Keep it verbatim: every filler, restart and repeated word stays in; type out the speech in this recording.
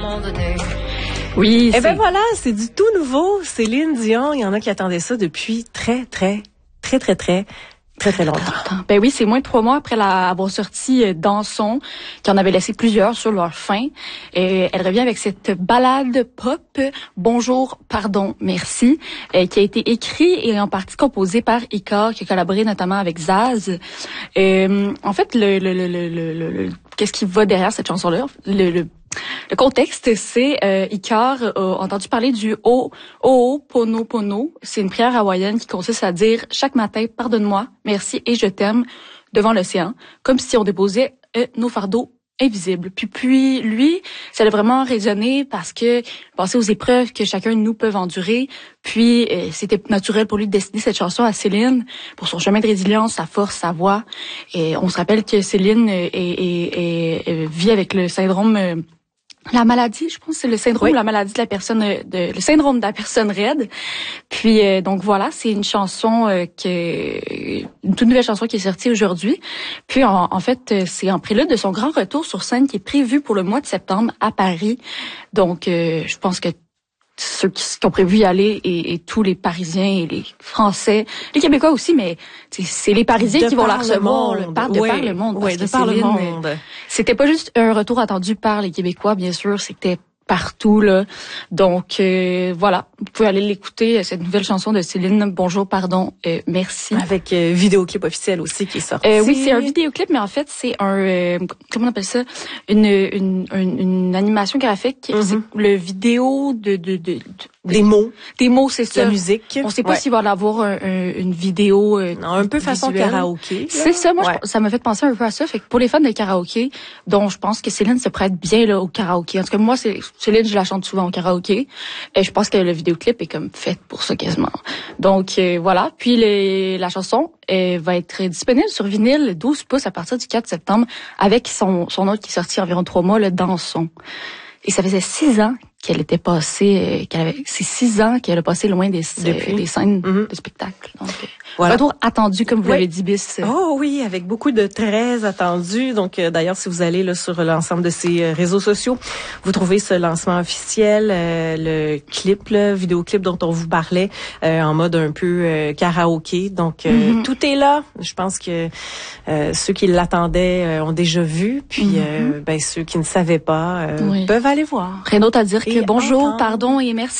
moment donné. Oui, Eh ben voilà, c'est du tout nouveau. Céline Dion, il y en a qui attendaient ça depuis très, très, très, très, très, très, très longtemps. Ben oui, c'est moins de trois mois après la, avoir sorti euh, Danson, qui en avait laissé plusieurs sur leur fin. Et elle revient avec cette ballade pop, Bonjour, pardon, merci, euh, qui a été écrit et en partie composée par Icare, qui a collaboré notamment avec Zaz. Euh, en fait, le, le, le, le, le, le qu'est-ce qui va derrière cette chanson-là? Le, le Le contexte, c'est euh, Icare a entendu parler du O Ho'oponopono. C'est une prière hawaïenne qui consiste à dire chaque matin « Pardonne-moi, merci et je t'aime » devant l'océan, comme si on déposait euh, nos fardeaux invisibles. Puis, puis lui, ça a vraiment résonné parce que penser aux épreuves que chacun de nous peut endurer. Puis euh, c'était naturel pour lui de destiner cette chanson à Céline pour son chemin de résilience, sa force, sa voix. Et on se rappelle que Céline est, est, est, est, vit avec le syndrome euh, la maladie, je pense que c'est le syndrome, oui. la maladie de la personne, de, le syndrome de la personne raide. Puis euh, donc voilà, c'est une chanson euh, que, une toute nouvelle chanson qui est sortie aujourd'hui. Puis en, en fait, c'est en prélude de son grand retour sur scène qui est prévu pour le mois de septembre à Paris. Donc euh, je pense que ceux qui, qui ont prévu y aller et, et tous les Parisiens et les Français, les Québécois aussi, mais c'est les Parisiens de qui vont la recevoir, le, par, de oui, par le monde. Oui, de par le monde. C'était pas juste un retour attendu par les Québécois, bien sûr, c'était partout là. Donc euh, voilà, vous pouvez aller l'écouter, cette nouvelle chanson de Céline, Bonjour, pardon, euh, merci. Avec euh, vidéoclip officiel aussi qui est sorti. Euh, oui, c'est un vidéoclip, mais en fait c'est un euh, comment on appelle ça, une une une, une animation graphique. Mm-hmm. C'est le vidéo de de, de, de des mots, des mots, c'est ça. La musique. On sait pas ouais. s'il va y avoir un, un, une vidéo euh, non, un peu façon visuelle. Karaoké. C'est ça, moi ouais. je, ça m'a fait penser un peu à ça. Fait que pour les fans de karaoké, dont je pense que Céline se prête bien là au karaoké. En tout cas moi c'est Céline, je la chante souvent au karaoké. Et je pense que le vidéoclip est comme fait pour ça quasiment. Donc euh, voilà. Puis les, la chanson elle va être disponible sur vinyle douze pouces à partir du quatre septembre avec son son autre qui est sorti environ trois mois, le Danson. Et ça faisait six ans qu'elle était passée, qu'elle avait, c'est six ans qu'elle a passé loin des, euh, des scènes mm-hmm. de spectacle. Donc, voilà. Retour attendu, comme vous oui. l'avez dit, Bis. Oh oui, avec beaucoup de très attendus. Donc, euh, d'ailleurs, si vous allez là sur l'ensemble de ces euh, réseaux sociaux, vous trouvez ce lancement officiel, euh, le clip, le vidéoclip dont on vous parlait, euh, en mode un peu euh, karaoké. Donc, euh, mm-hmm. tout est là. Je pense que euh, ceux qui l'attendaient euh, ont déjà vu. Puis, mm-hmm. euh, ben ceux qui ne savaient pas euh, oui. peuvent aller voir. Rien d'autre à dire que et bonjour, entendre. pardon et merci.